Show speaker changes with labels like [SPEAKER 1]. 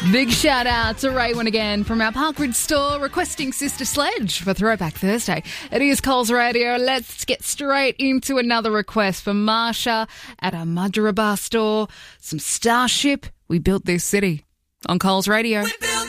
[SPEAKER 1] Big shout out to Raywin again from our Parkridge store requesting Sister Sledge for Throwback Thursday. It is Coles Radio. Let's get straight into another request for Marsha at our Mudgeeraba store. Some Starship, We Built This City on Coles Radio.